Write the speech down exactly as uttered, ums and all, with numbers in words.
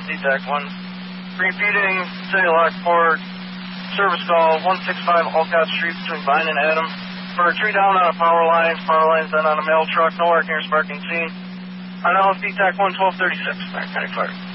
D-TAC one. Repeating City Lockport, service call one six five Alcott Street between Vine and Adam. For a tree down on a power line, power line's then on a mail truck, no work near sparking scene. On L F D-TAC one twelve thirty-six, County Fire.